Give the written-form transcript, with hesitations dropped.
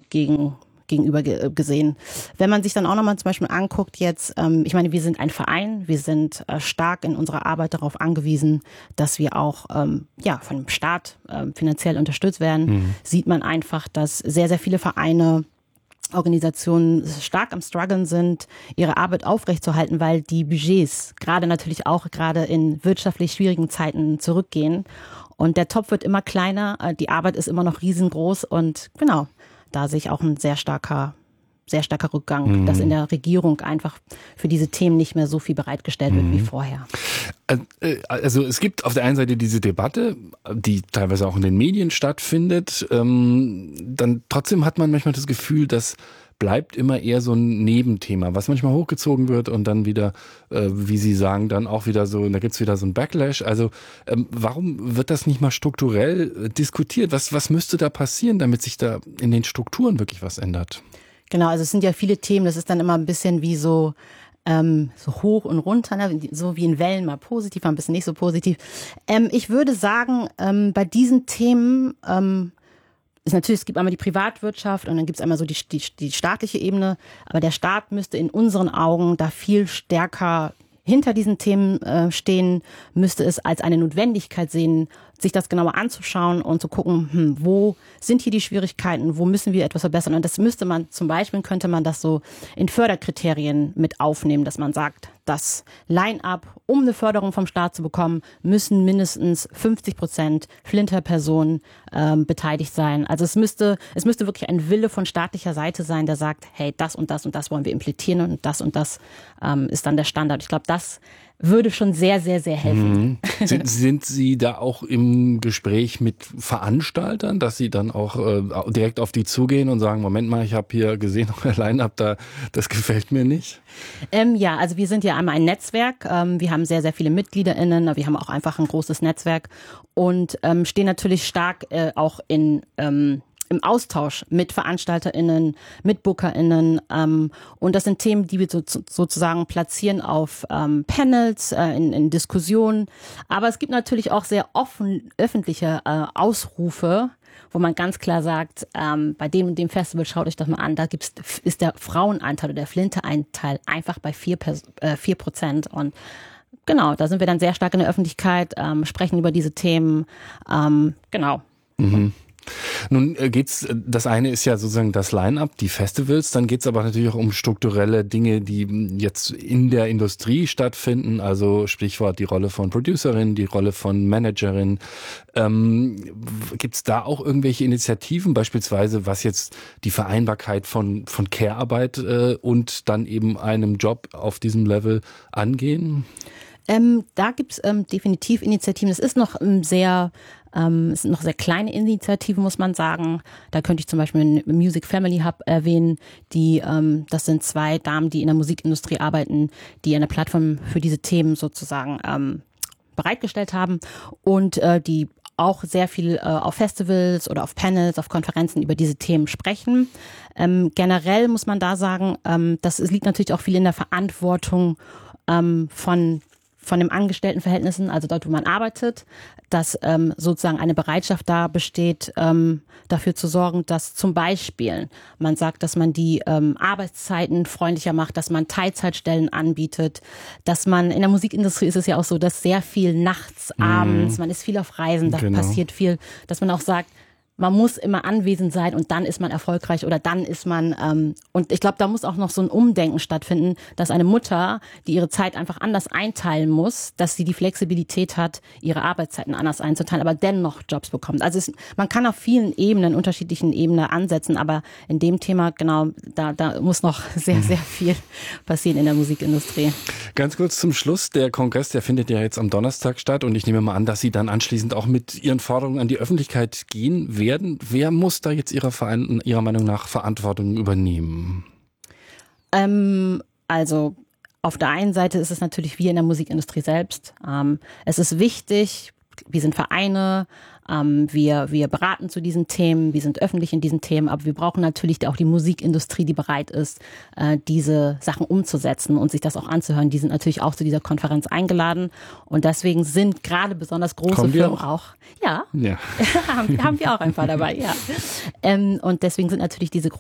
gegenüber gesehen. Wenn man sich dann auch nochmal zum Beispiel anguckt jetzt, ich meine, wir sind ein Verein, wir sind stark in unserer Arbeit darauf angewiesen, dass wir auch von dem Staat finanziell unterstützt werden, sieht man einfach, dass sehr, sehr viele Vereine, Organisationen stark am Struggeln sind, ihre Arbeit aufrechtzuerhalten, weil die Budgets gerade in wirtschaftlich schwierigen Zeiten zurückgehen. Und der Topf wird immer kleiner, die Arbeit ist immer noch riesengroß und genau, da sehe ich auch ein sehr starker Rückgang, dass in der Regierung einfach für diese Themen nicht mehr so viel bereitgestellt wird wie vorher. Also es gibt auf der einen Seite diese Debatte, die teilweise auch in den Medien stattfindet. Dann trotzdem hat man manchmal das Gefühl, das bleibt immer eher so ein Nebenthema, was manchmal hochgezogen wird und dann wieder, wie Sie sagen, dann auch wieder so, da gibt's wieder so ein Backlash. Also warum wird das nicht mal strukturell diskutiert? Was müsste da passieren, damit sich da in den Strukturen wirklich was ändert? Genau, also es sind ja viele Themen, das ist dann immer ein bisschen wie so hoch und runter, ne? So wie in Wellen, mal positiv, mal ein bisschen nicht so positiv. Ich würde sagen, bei diesen Themen ist natürlich, es gibt einmal die Privatwirtschaft und dann gibt es einmal so die staatliche Ebene, aber der Staat müsste in unseren Augen da viel stärker hinter diesen Themen stehen, müsste es als eine Notwendigkeit sehen, sich das genauer anzuschauen und zu gucken, wo sind hier die Schwierigkeiten, wo müssen wir etwas verbessern. Und das müsste man, zum Beispiel könnte man das so in Förderkriterien mit aufnehmen, dass man sagt, das Line-up, um eine Förderung vom Staat zu bekommen, müssen mindestens 50% Flinterpersonen beteiligt sein. Also es müsste wirklich ein Wille von staatlicher Seite sein, der sagt, hey, das und das und das wollen wir implementieren und das ist dann der Standard. Ich glaube, das würde schon sehr, sehr, sehr helfen. Sind Sie da auch im Gespräch mit Veranstaltern, dass Sie dann auch direkt auf die zugehen und sagen, Moment mal, ich habe hier gesehen, euer Line-up, das gefällt mir nicht? Ja, also wir sind ja einmal ein Netzwerk. Wir haben sehr, sehr viele MitgliederInnen. Wir haben auch einfach ein großes Netzwerk und stehen natürlich stark auch im Austausch mit VeranstalterInnen, mit BookerInnen. Und das sind Themen, die wir sozusagen platzieren auf Panels, in Diskussionen. Aber es gibt natürlich auch sehr öffentliche Ausrufe, wo man ganz klar sagt, bei dem und dem Festival, schaut euch das mal an, da ist der Frauenanteil oder der Flinteranteil einfach bei 4%. Und genau, da sind wir dann sehr stark in der Öffentlichkeit, sprechen über diese Themen. Genau. Nun das eine ist ja sozusagen das Line-up, die Festivals, dann geht's aber natürlich auch um strukturelle Dinge, die jetzt in der Industrie stattfinden, also Stichwort die Rolle von Producerin, die Rolle von Managerin. Gibt's da auch irgendwelche Initiativen, beispielsweise was jetzt die Vereinbarkeit von Care-Arbeit und dann eben einem Job auf diesem Level angehen? Da gibt's definitiv Initiativen. Es ist noch es sind noch sehr kleine Initiativen, muss man sagen. Da könnte ich zum Beispiel einen Music Family Hub erwähnen. Das sind 2 Damen, die in der Musikindustrie arbeiten, die eine Plattform für diese Themen sozusagen bereitgestellt haben und die auch sehr viel auf Festivals oder auf Panels, auf Konferenzen über diese Themen sprechen. Generell muss man da sagen, es liegt natürlich auch viel in der Verantwortung von den Angestelltenverhältnissen, also dort, wo man arbeitet, dass sozusagen eine Bereitschaft da besteht, dafür zu sorgen, dass zum Beispiel man sagt, dass man die Arbeitszeiten freundlicher macht, dass man Teilzeitstellen anbietet, dass man, in der Musikindustrie ist es ja auch so, dass sehr viel nachts, abends, man ist viel auf Reisen, da passiert viel, dass man auch sagt, man muss immer anwesend sein und dann ist man erfolgreich oder dann ist man, und ich glaube, da muss auch noch so ein Umdenken stattfinden, dass eine Mutter, die ihre Zeit einfach anders einteilen muss, dass sie die Flexibilität hat, ihre Arbeitszeiten anders einzuteilen, aber dennoch Jobs bekommt. Also man kann auf vielen Ebenen, unterschiedlichen Ebenen ansetzen, aber in dem Thema, genau, da muss noch sehr, sehr viel passieren in der Musikindustrie. Ganz kurz zum Schluss, der Kongress, der findet ja jetzt am Donnerstag statt und ich nehme mal an, dass Sie dann anschließend auch mit Ihren Forderungen an die Öffentlichkeit gehen werden. Wer muss da jetzt Ihrer Meinung nach Verantwortung übernehmen? Also auf der einen Seite ist es natürlich wir in der Musikindustrie selbst. Es ist wichtig, wir sind Vereine, wir beraten zu diesen Themen, wir sind öffentlich in diesen Themen, aber wir brauchen natürlich auch die Musikindustrie, die bereit ist, diese Sachen umzusetzen und sich das auch anzuhören. Die sind natürlich auch zu dieser Konferenz eingeladen und deswegen sind gerade besonders große Firmen auch. Ja. Haben wir auch ein paar dabei, ja. Und deswegen sind natürlich diese